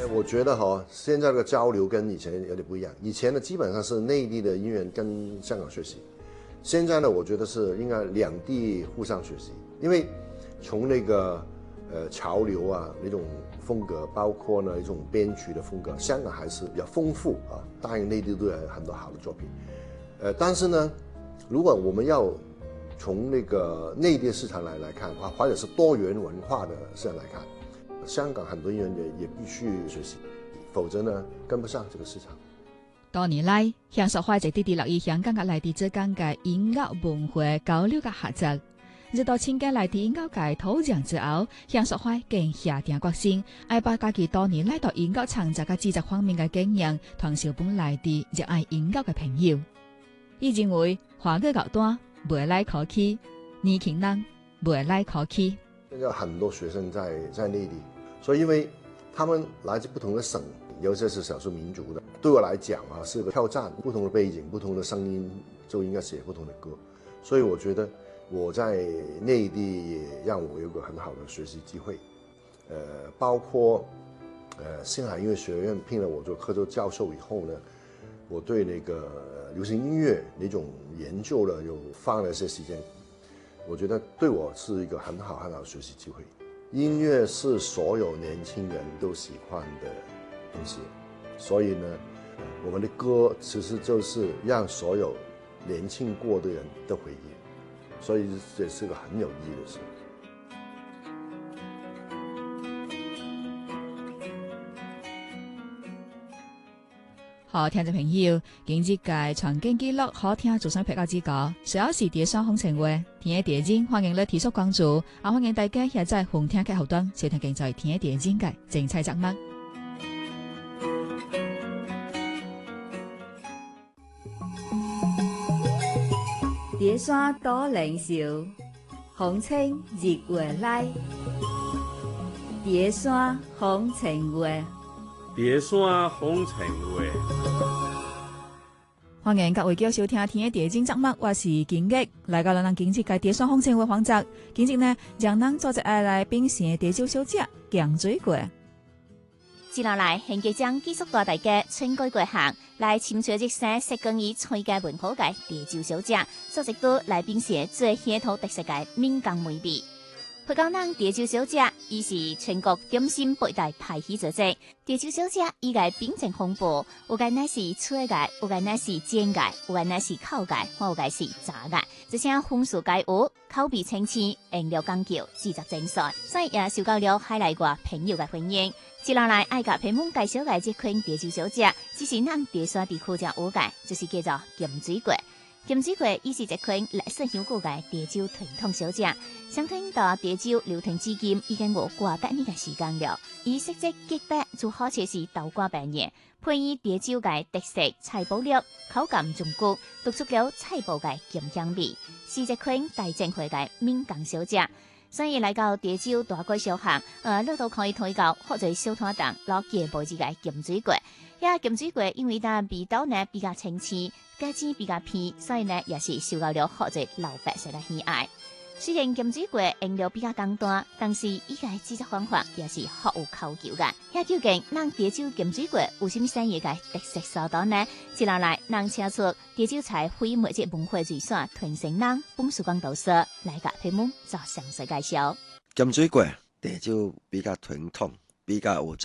我觉得现在的交流跟以前有点不一样。以前呢，基本上是内地的音乐人跟香港学习，现在呢，我觉得是应该两地互相学习。因为从那个潮流啊那种风格，包括呢一种编曲的风格，香港还是比较丰富啊。当然内地都有很多好的作品，但是呢，如果我们要从那个内地市场来看的话，或者是多元文化的市场来看，香港很多音乐人也必须学習，否則呢跟不上這個市場。 多年來，香塑會一直致力於香港嘅內地之間嘅音樂文化交流嘅合作。直到前屆內地音樂界土壤之後，香塑會更下定決心，要把自己多年來到音樂創作嘅製作方面嘅經驗，傳授俾內地熱愛音樂嘅朋友。伊認為華語樂壇未來可期，年輕人未來可期。 現在有很多學生在內地，所以因為他們來自不同的省，有些是少數民族的。對我來講啊，是個挑戰，不同的背景、不同的聲音，就應該寫不同的歌。所以我覺得我在內地也讓我有個很好的學習機會。包括星海音樂學院聘了我做客座教授以後呢，我對那個流行音樂那種研究呢，又放了一些時間。我覺得對我是一個很好的學習機會。音樂是所有年輕人都喜歡的東西，所以呢，我們的歌其實就是讓所有年輕過的人的回憶，所以這是個很有意義的事。 好，聽眾朋友，今日嘅傳經記錄好聽，做上評價指教。隨後是電商行情話，聽一電影，歡迎你提速關注，歡迎大家現在紅聽嘅後端收聽緊在聽一電影嘅精彩節目。 碟山多靈少，風清日月來。碟山風情話。 碟山風情話， 歡迎各位繼續收聽聽嘅電影節目，我是金玉，來到咱今日嘅碟山風情話環節。今日呢，將咱做一來品嘗碟酒小姐鹹水粿。 接落來，現記將繼續帶大家春歸國行，來深取一些石崗與崔家文化嘅碟酒小姐，做一道來品嘗最鄉土特色嘅閩江美味。配角人碟酒小姐，伊是全國點心8大排戲組織。碟酒小姐伊個品種豐富，有個乃是脆嘅，有個乃是煎嘅，有個乃是烤嘅，有個是炸嘅，這些風俗皆有，口味清鮮，用料講究，製作精髓，所以也受到了海內外朋友嘅歡迎。接落來愛甲朋友介紹嘅這款碟酒小姐，只是咱碟山地區正有嘅，就是叫做鹹水粿。鹹水粿伊是一款歷史悠久嘅碟酒傳統小食，相傳到碟酒流傳至今已經有過百年嘅時間了。伊色澤潔白，就好似是豆瓜白葉，配以碟酒嘅特色菜脯粒，口感中骨，突出了菜脯嘅鹹香味，是一款大正會嘅閩江小食。所以來到碟酒大街小巷，你都可以睇到或者小攤檔攞嘅布置嘅鹹水粿。鹹水粿因為它味道呢比較清脆，價錢比較便宜，所以呢也是受到了或者老百姓嘅喜愛。雖然鹹水粿用料比較簡單，但是伊個製作方法也是好有考究嘅。究竟咱碟酒鹹水粿有什麼新嘅特色所在呢？接下來，咱請出碟酒菜非物質文化遺產傳承人彭曙光導師來甲朋友做詳細介紹。 鹹水粿碟酒比較傳統，比較有